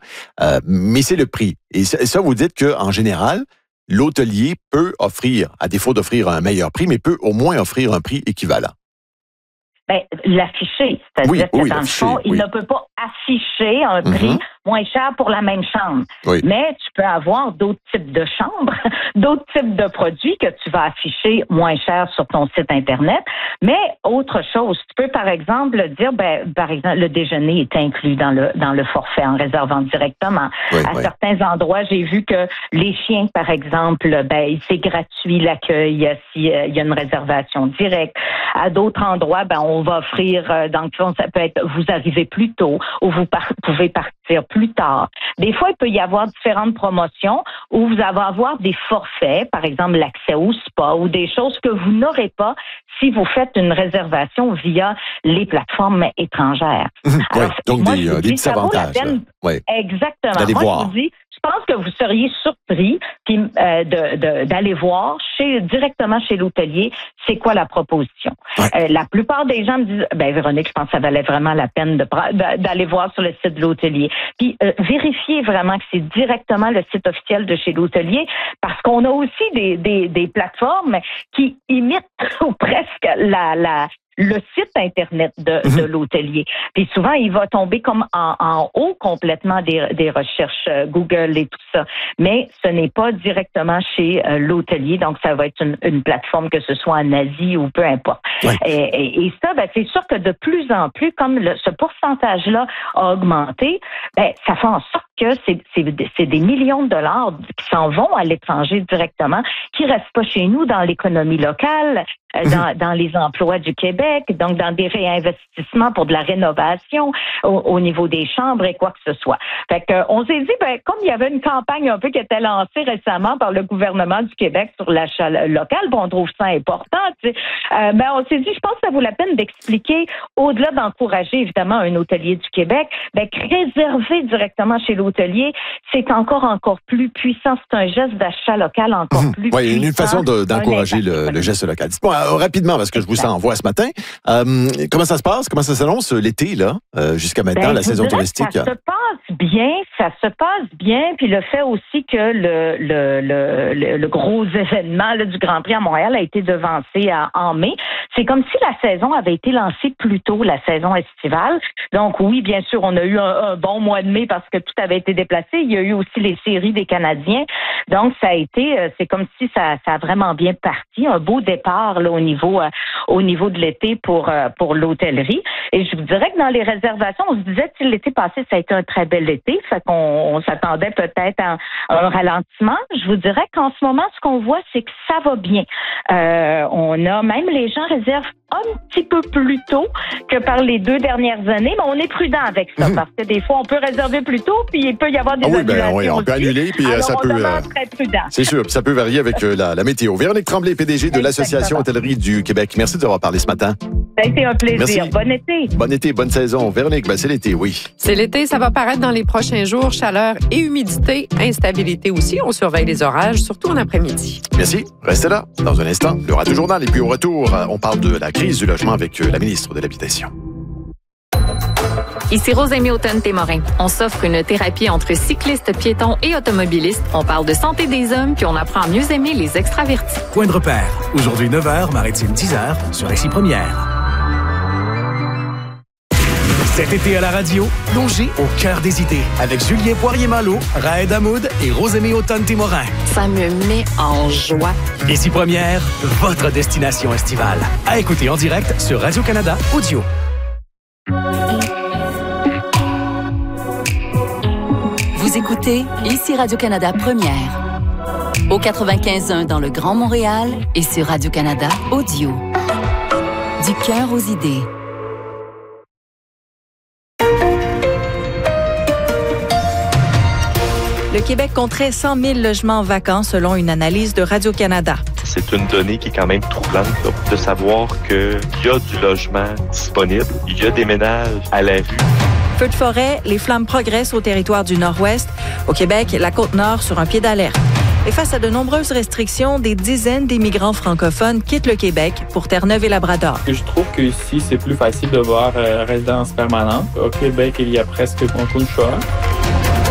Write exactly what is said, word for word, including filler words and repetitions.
Euh, mais c'est le prix. Et ça, et ça, vous dites qu'en général, l'hôtelier peut offrir, à défaut d'offrir un meilleur prix, mais peut au moins offrir un prix équivalent. Ben, l'afficher, c'est-à-dire oui, que oui, dans le fond, oui. il ne peut pas afficher un prix mm-hmm. moins cher pour la même chambre. Oui. Mais tu peux avoir d'autres types de chambres, d'autres types de produits que tu vas afficher moins cher sur ton site Internet. Mais autre chose, tu peux par exemple dire, ben, par exemple, le déjeuner est inclus dans le dans le forfait en réservant directement. Oui, à oui. certains endroits, j'ai vu que les chiens, par exemple, ben, c'est gratuit l'accueil s'il y a une réservation directe. À d'autres endroits, ben, on va offrir, dans le fond, ça peut être, vous arrivez plus tôt ou vous par- pouvez partir plus tard. Des fois, il peut y avoir différentes promotions où vous allez avoir des forfaits, par exemple l'accès au spa ou des choses que vous n'aurez pas si vous faites une réservation via les plateformes étrangères. Alors, oui, donc moi, des, je vous des dis, petits ça vaut la avantages. peine. Oui. Exactement. D'aller moi, voir. je vous dis, je pense que vous seriez surpris puis, euh, de, de, d'aller voir chez, directement chez l'hôtelier c'est quoi la proposition. Ouais. Euh, la plupart des gens me disent, ben Véronique, je pense que ça valait vraiment la peine de, d'aller voir sur le site de l'hôtelier. Puis euh, vérifiez vraiment que c'est directement le site officiel de chez l'hôtelier parce qu'on a aussi des, des, des plateformes qui imitent ou presque la, la le site Internet de, mm-hmm. de l'hôtelier. Puis souvent, il va tomber comme en, en haut complètement des, des recherches euh, Google et tout ça. Mais ce n'est pas directement chez euh, l'hôtelier. Donc, ça va être une, une plateforme, que ce soit en Asie ou peu importe. Ouais. Et, et, et ça, ben, c'est sûr que de plus en plus, comme le, ce pourcentage-là a augmenté, ben, ça fait en sorte que c'est, c'est, c'est des millions de dollars qui s'en vont à l'étranger directement, qui restent pas chez nous dans l'économie locale, euh, mm-hmm. dans, dans les emplois du Québec, donc dans des réinvestissements pour de la rénovation au, au niveau des chambres et quoi que ce soit. Fait que, on s'est dit, ben, comme il y avait une campagne un peu qui était lancée récemment par le gouvernement du Québec sur l'achat local, ben, on trouve ça important, tu sais, euh, ben, on s'est dit, je pense que ça vaut la peine d'expliquer, au-delà d'encourager évidemment un hôtelier du Québec, ben, réserver directement chez l'hôtelier, c'est encore encore plus puissant. C'est un geste d'achat local encore mmh. plus ouais, puissant. Oui, une façon de, d'encourager le, le geste local. Dites-moi euh, rapidement, parce que je vous sens en voix ce matin, euh, comment ça se passe? Comment ça s'annonce l'été, là, euh, jusqu'à maintenant, ben, la saison touristique? Ça se passe bien, ça se passe bien, puis le fait aussi que le, le, le, le, le gros événement là, du Grand Prix à Montréal a été devancé à, en mai. C'est comme si la saison avait été lancée plus tôt, la saison estivale. Donc oui, bien sûr, on a eu un, un bon mois de mai parce que tout avait été déplacé. Il y a eu aussi les séries des Canadiens. Donc, ça a été, c'est comme si ça, ça a vraiment bien parti. Un beau départ là, au niveau euh, au niveau de l'été pour euh, pour l'hôtellerie. Et je vous dirais que dans les réservations, on se disait que l'été passé, ça a été un très bel été. Fait qu'on on s'attendait peut-être à, à un ralentissement. Je vous dirais qu'en ce moment, ce qu'on voit, c'est que ça va bien. Euh, on a même les gens réservent un petit peu plus tôt que par les deux dernières années, mais on est prudent avec ça mmh. parce que des fois, on peut réserver plus tôt, puis il peut y avoir des ah oui, annulations ben, oui, on peut aussi. annuler, puis alors, ça on peut... demande très prudent. C'est sûr, puis ça peut varier avec euh, la, la météo. Véronique Tremblay, P D G de l'Association Hôtellerie du Québec. Merci de nous avoir parlé ce matin. Ça a été un plaisir. Merci. Bon été. Bon été, bonne saison. Véronique, ben, c'est l'été, oui. C'est l'été, ça va paraître dans les prochains jours. Chaleur et humidité, instabilité aussi. On surveille les orages, surtout en après-midi. Merci. Restez là. Dans un instant, le Radio Journal. Et puis au retour, on parle de la crise du logement avec la ministre de l'Habitation. Ici Rosemée Automne-Témorin. On s'offre une thérapie entre cyclistes, piétons et automobilistes. On parle de santé des hommes, puis on apprend à mieux aimer les extravertis. Point de repère. Aujourd'hui neuf heures, Maritime dix heures, sur Récit Première. Cet été à la radio, plongez au cœur des idées avec Julien Poirier-Malo, Raed Hamoud et Rosemée Automne-Témorin. Ça me met en joie. Récit Première, votre destination estivale. À écouter en direct sur Radio-Canada Audio. Vous écoutez ici Radio-Canada Première. Au quatre-vingt-quinze point un dans le Grand Montréal et sur Radio-Canada Audio. Du cœur aux idées. Le Québec compterait cent mille logements vacants selon une analyse de Radio-Canada. C'est une donnée qui est quand même troublante là, de savoir qu'il y a du logement disponible, il y a des ménages à la rue. Feux de forêt, les flammes progressent au territoire du Nord-Ouest. Au Québec, la Côte-Nord sur un pied d'alerte. Et face à de nombreuses restrictions, des dizaines d'immigrants francophones quittent le Québec pour Terre-Neuve et Labrador. Je trouve qu'ici, c'est plus facile de voir euh, résidence permanente. Au Québec, il y a presque beaucoup de choix.